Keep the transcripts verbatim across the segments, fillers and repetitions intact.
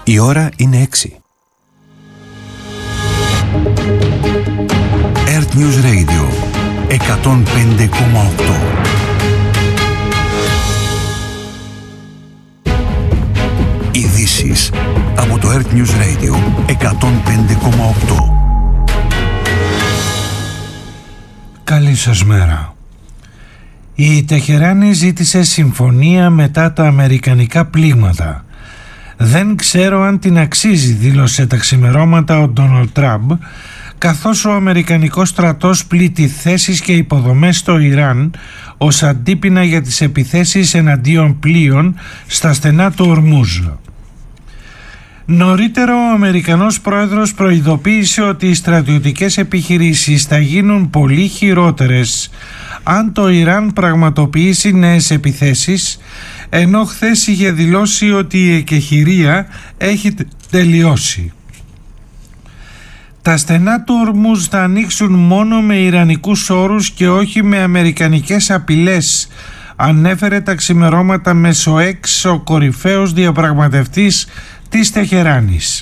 Η ώρα είναι έξι. Earth News Radio εκατόν πέντε κόμμα οκτώ. Ειδήσεις από το Earth News Radio εκατόν πέντε κόμμα οκτώ. Καλή σας μέρα. Η Τεχεράνη ζήτησε συμφωνία μετά τα αμερικανικά πλήγματα. Δεν ξέρω αν την αξίζει, δήλωσε τα ξημερώματα ο Ντόναλντ Τραμπ, καθώς ο αμερικανικός στρατός πλήττει θέσεις και υποδομές στο Ιράν ως αντίπεινα για τις επιθέσεις εναντίον πλοίων στα στενά του Ορμούζ. Νωρίτερα ο Αμερικανός πρόεδρος προειδοποίησε ότι οι στρατιωτικές επιχειρήσεις θα γίνουν πολύ χειρότερες αν το Ιράν πραγματοποιήσει νέες επιθέσεις, ενώ χθες είχε δηλώσει ότι η εκεχηρία έχει τελειώσει. Τα στενά του Ορμούζ θα ανοίξουν μόνο με ιρανικούς όρους και όχι με αμερικανικές απειλές, ανέφερε τα ξημερώματα μεσοέξ ο κορυφαίος διαπραγματευτής της Τεχεράνης.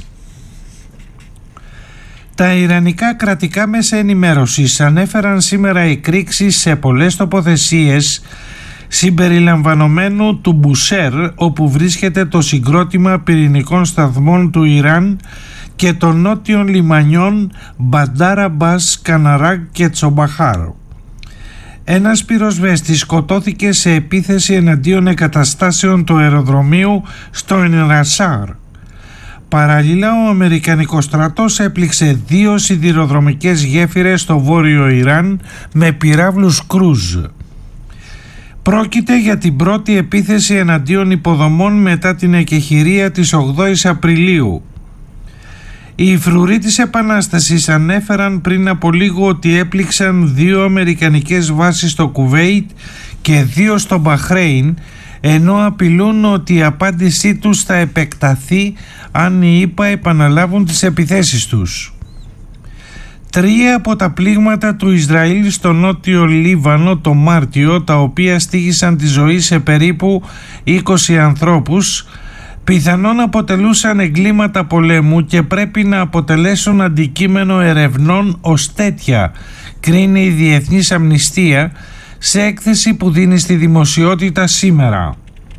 Τα ιρανικά κρατικά μέσα ενημέρωσης ανέφεραν σήμερα εκρήξεις σε πολλές τοποθεσίες συμπεριλαμβανομένου του Μπουσέρ, όπου βρίσκεται το συγκρότημα πυρηνικών σταθμών του Ιράν, και των νότιων λιμανιών Μπαντάρ Αμπάς, Καναράκ και Τσομπαχάρ. Ένας πυροσβέστης σκοτώθηκε σε επίθεση εναντίον εγκαταστάσεων του αεροδρομίου στο Ενρασάρ. Παραλλήλα, ο Αμερικανικός στρατός έπληξε δύο σιδηροδρομικές γέφυρες στο βόρειο Ιράν με πυράβλους κρούζ. Πρόκειται για την πρώτη επίθεση εναντίον υποδομών μετά την εκεχηρία της ογδόης Απριλίου. Οι φρουροί της Επανάστασης ανέφεραν πριν από λίγο ότι έπληξαν δύο αμερικανικές βάσεις στο Κουβέιτ και δύο στο Μπαχρέιν, ενώ απειλούν ότι η απάντησή τους θα επεκταθεί αν οι ΗΠΑ επαναλάβουν τις επιθέσεις τους. Τρία από τα πλήγματα του Ισραήλ στο νότιο Λίβανο το Μάρτιο, τα οποία στοίχησαν τη ζωή σε περίπου είκοσι ανθρώπους, πιθανόν αποτελούσαν εγκλήματα πολέμου και πρέπει να αποτελέσουν αντικείμενο ερευνών ως τέτοια, κρίνει η Διεθνής Αμνηστία σε έκθεση που δίνει στη δημοσιότητα σήμερα.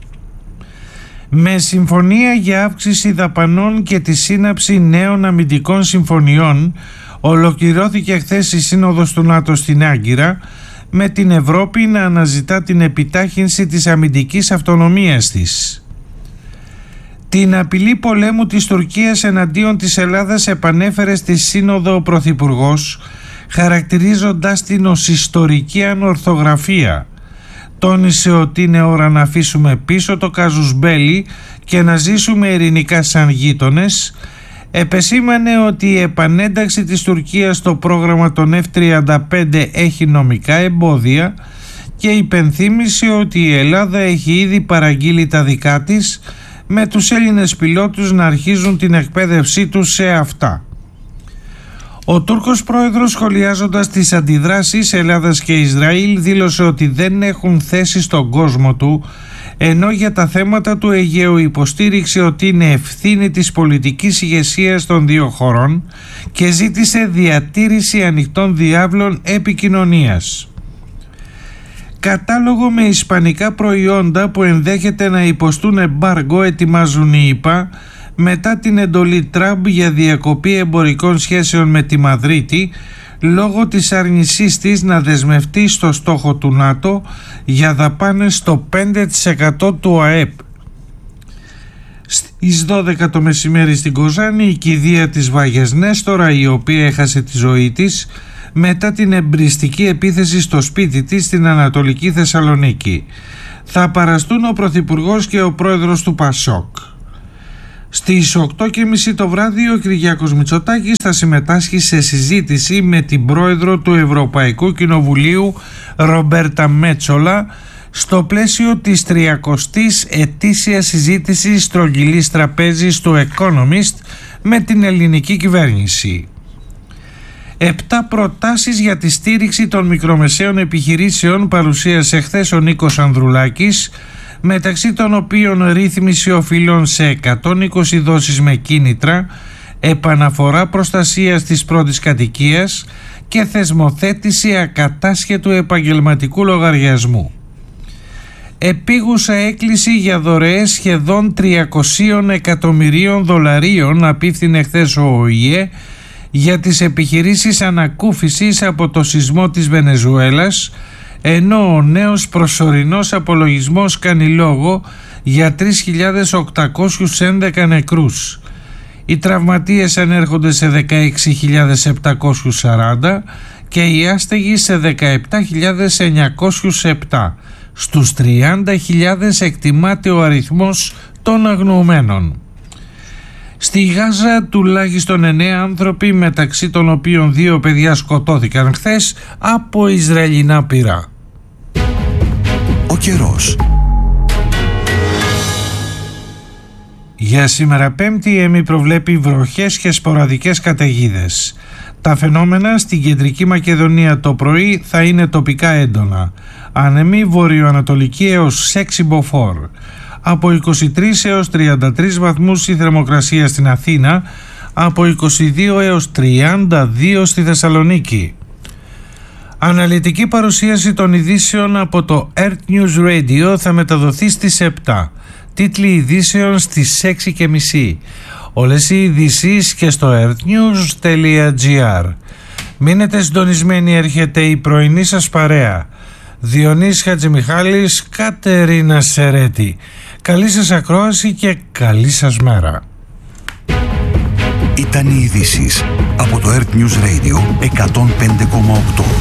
Με συμφωνία για αύξηση δαπανών και τη σύναψη νέων αμυντικών συμφωνιών, ολοκληρώθηκε χθες η Σύνοδος του ΝΑΤΟ στην Άγκυρα, με την Ευρώπη να αναζητά την επιτάχυνση της αμυντικής αυτονομίας της. Την απειλή πολέμου της Τουρκίας εναντίον της Ελλάδας επανέφερε στη Σύνοδο ο Πρωθυπουργός, χαρακτηρίζοντας την ως ιστορική ανορθογραφία. Τόνισε ότι είναι ώρα να αφήσουμε πίσω το κάζους μπέλι και να ζήσουμε ειρηνικά σαν γείτονες. Επεσήμανε ότι η επανένταξη της Τουρκίας στο πρόγραμμα των εφ τριάντα πέντε έχει νομικά εμπόδια και υπενθύμισε ότι η Ελλάδα έχει ήδη παραγγείλει τα δικά της, με τους Έλληνες πιλότους να αρχίζουν την εκπαίδευσή τους σε αυτά. Ο Τούρκος πρόεδρος, σχολιάζοντας τις αντιδράσεις Ελλάδας και Ισραήλ, δήλωσε ότι δεν έχουν θέση στον κόσμο του, ενώ για τα θέματα του Αιγαίου υποστήριξε ότι είναι ευθύνη της πολιτικής ηγεσίας των δύο χωρών και ζήτησε διατήρηση ανοιχτών διάβλων επικοινωνίας. Κατάλογο με ισπανικά προϊόντα που ενδέχεται να υποστούν εμπάργκο ετοιμάζουν οι ΗΠΑ μετά την εντολή Τραμπ για διακοπή εμπορικών σχέσεων με τη Μαδρίτη λόγω της άρνησής της να δεσμευτεί στο στόχο του ΝΑΤΟ για δαπάνες στο πέντε τοις εκατό του ΑΕΠ. Στις δώδεκα το μεσημέρι στην Κοζάνη η κηδεία της Βάγιας Νέστορα, η οποία έχασε τη ζωή της μετά την εμπριστική επίθεση στο σπίτι της στην Ανατολική Θεσσαλονίκη. Θα παραστούν ο Πρωθυπουργός και ο Πρόεδρος του Πασόκ. Στις οκτώ και μισή το βράδυ ο Κυριάκος Μητσοτάκης θα συμμετάσχει σε συζήτηση με την Πρόεδρο του Ευρωπαϊκού Κοινοβουλίου Ρομπέρτα Μέτσολα στο πλαίσιο της τριακοστής ετήσιας συζήτησης στρογγυλής τραπέζης του Economist με την ελληνική κυβέρνηση. Επτά προτάσεις για τη στήριξη των μικρομεσαίων επιχειρήσεων παρουσίασε χθες ο Νίκος Ανδρουλάκης μεταξύ των οποίων ρύθμιση οφειλών σε εκατόν είκοσι δόσεις με κίνητρα, επαναφορά προστασίας της πρώτης κατοικίας και θεσμοθέτηση ακατάσχετου επαγγελματικού λογαριασμού. Επίγουσα έκκληση για δωρεές σχεδόν τριακόσια εκατομμυρίων δολαρίων απίφθινε χθες ο ΟΗΕ για τις επιχειρήσεις ανακούφισης από το σεισμό της Βενεζουέλας, ενώ ο νέος προσωρινός απολογισμός κάνει λόγο για τρεις χιλιάδες οκτακόσιους έντεκα νεκρούς. Οι τραυματίες ανέρχονται σε δεκαέξι χιλιάδες επτακόσιους σαράντα και οι άστεγοι σε δεκαεπτά χιλιάδες εννιακόσιους επτά. Στους τριάντα χιλιάδες εκτιμάται ο αριθμός των αγνοωμένων. Στη Γάζα τουλάχιστον εννέα άνθρωποι, μεταξύ των οποίων δύο παιδιά, σκοτώθηκαν χθες από Ισραηλινά πυρά. Ο καιρός. Για σήμερα Πέμπτη η ΕΜΗ προβλέπει βροχές και σποραδικές καταιγίδες. Τα φαινόμενα στην Κεντρική Μακεδονία το πρωί θα είναι τοπικά έντονα. Άνεμη βορειοανατολική έως έξι μποφόρ. Από είκοσι τρεις έως τριάντα τρεις βαθμούς η θερμοκρασία στην Αθήνα, από είκοσι δύο έως τριάντα δύο στη Θεσσαλονίκη. Αναλυτική παρουσίαση των ειδήσεων από το Earth News Radio θα μεταδοθεί στις επτά. Τίτλοι ειδήσεων στις έξι και μισή. Όλες οι ειδήσεις και στο earthnews.gr. Μείνετε συντονισμένοι, έρχεται η πρωινή σας παρέα. Διονύσης Χατζημιχάλης, Κατερίνα Σερέτη. Καλή σας ακρόαση και καλή σας μέρα. Ήταν οι ειδήσεις από το Earth News Radio εκατόν πέντε κόμμα οκτώ.